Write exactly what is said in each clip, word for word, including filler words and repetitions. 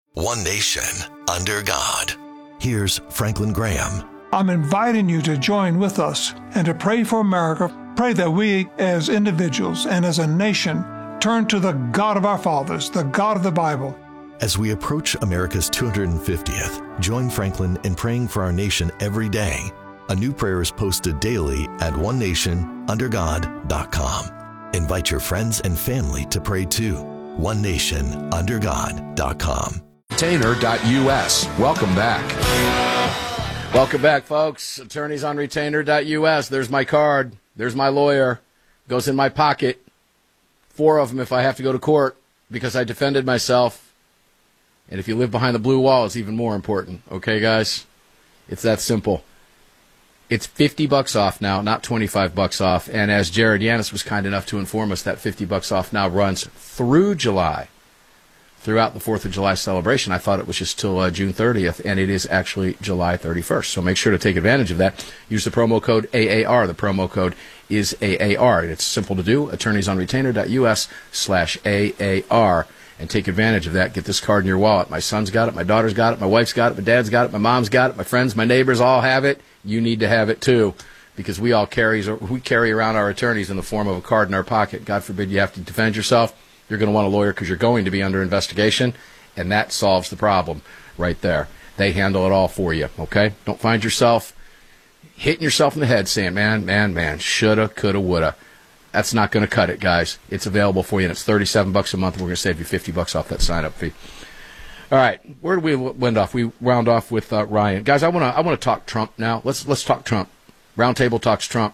One nation, under God. Here's Franklin Graham. I'm inviting you to join with us and to pray for America. Pray that we, as individuals and as a nation, turn to the God of our fathers, the God of the Bible. As we approach America's two hundred fiftieth, join Franklin in praying for our nation every day. A new prayer is posted daily at one nation under god dot com. Invite your friends and family to pray too. one nation under god dot com. Retainer dot U S. Welcome back. Welcome back, folks. Attorneys on Retainer dot U S. There's my card. There's my lawyer. Goes in my pocket. Four of them if I have to go to court because I defended myself. And if you live behind the blue wall, it's even more important. Okay, guys? It's that simple. It's fifty bucks off now, not twenty-five bucks off. And as Jared Yanis was kind enough to inform us, that fifty bucks off now runs through July. Throughout the fourth of July celebration. I thought it was just till uh, June thirtieth, and it is actually July thirty-first. So make sure to take advantage of that. Use the promo code A A R. The promo code is A A R. It's simple to do. Attorneys on Retainer dot U S slash A A R. And take advantage of that. Get this card in your wallet. My son's got it. My daughter's got it. My wife's got it. My dad's got it. My mom's got it. My friends, my neighbors all have it. You need to have it too, because we all carry, we carry around our attorneys in the form of a card in our pocket. God forbid you have to defend yourself. You're going to want a lawyer because you're going to be under investigation, and that solves the problem right there. They handle it all for you, okay? Don't find yourself hitting yourself in the head saying, man, man, man, shoulda, coulda, woulda. That's not going to cut it, guys. It's available for you, and it's thirty-seven bucks a month, and we're going to save you fifty bucks off that sign-up fee. All right, where do we wind off? We round off with uh, Ryan. Guys, I want to I want to talk Trump now. Let's let's talk Trump. Roundtable talks Trump.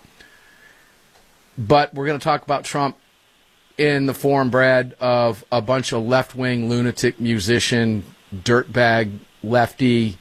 But we're going to talk about Trump in the form, Brad, of a bunch of left-wing lunatic musician, dirtbag, lefty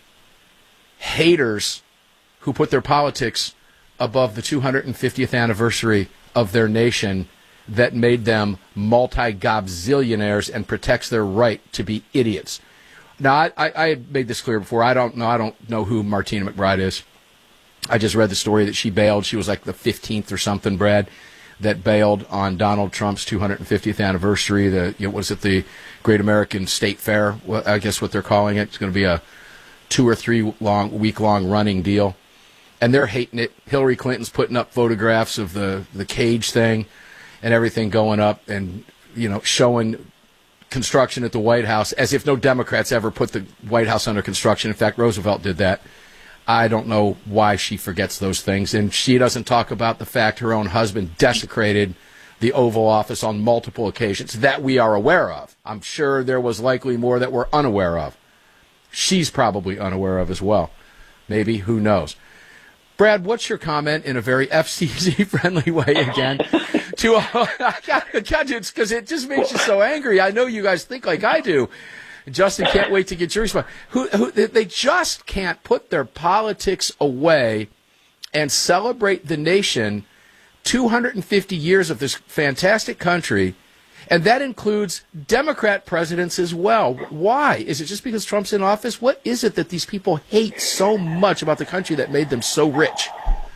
haters who put their politics above the two hundred fiftieth anniversary of their nation that made them multi-gobzillionaires and protects their right to be idiots. Now, I, I, I made this clear before. I don't know. I don't know who Martina McBride is. I just read the story that she bailed. She was like the fifteenth or something, Brad, that bailed on Donald Trump's two hundred fiftieth anniversary. The you know, was it the Great American State Fair? Well, I guess what they're calling it. It's going to be a two or three long week long running deal, and they're hating it. Hillary Clinton's putting up photographs of the the cage thing and everything going up, and you know showing construction at the White House as if no Democrats ever put the White House under construction. In fact, Roosevelt did that. I don't know why she forgets those things. And she doesn't talk about the fact her own husband desecrated the Oval Office on multiple occasions that we are aware of. I'm sure there was likely more that we're unaware of. She's probably unaware of as well. Maybe, who knows? Brad, what's your comment in a very F C C-friendly way again? to uh, I got you, because it just makes you so angry. I know you guys think like I do. Justin can't wait to get your response. Who, who, they just can't put their politics away and celebrate the nation, two hundred fifty years of this fantastic country, and that includes Democrat presidents as well. Why? Is it just because Trump's in office? What is it that these people hate so much about the country that made them so rich?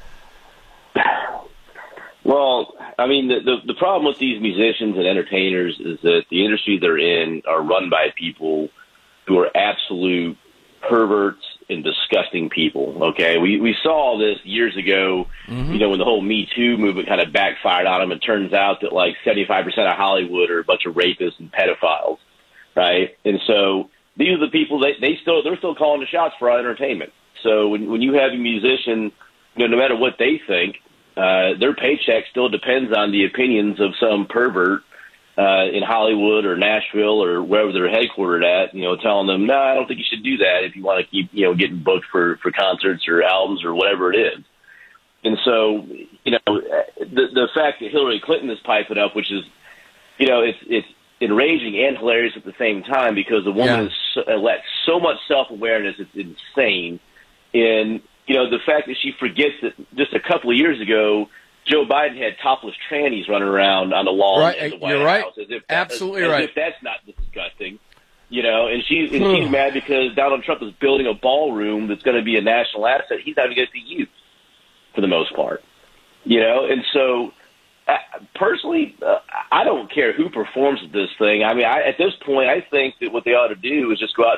Well, I mean, the, the, the problem with these musicians and entertainers is that the industry they're in are run by people who are absolute perverts and disgusting people, okay? We we saw this years ago, mm-hmm. you know, when the whole Me Too movement kind of backfired on them. It turns out that like seventy-five percent of Hollywood are a bunch of rapists and pedophiles, right? And so these are the people, that they still, they're still calling the shots for our entertainment. So when, when you have a musician, you know, no matter what they think, Uh, their paycheck still depends on the opinions of some pervert uh, in Hollywood or Nashville or wherever they're headquartered at, you know, telling them, no, I don't think you should do that if you want to keep, you know, getting booked for, for concerts or albums or whatever it is. And so, you know, the the fact that Hillary Clinton is piping up, which is, you know, it's it's enraging and hilarious at the same time because the woman Yeah. has so, lacks so much self-awareness, it's insane. And you know, the fact that she forgets that just a couple of years ago, Joe Biden had topless trannies running around on the lawn Right, at the White you're right. House. As if Absolutely as, as right. if that's not disgusting, you know. And she's and she's mad because Donald Trump is building a ballroom that's going to be a national asset. He's not even going to use for the most part, you know. And so, uh, personally, uh, I don't care who performs at this thing. I mean, I, at this point, I think that what they ought to do is just go out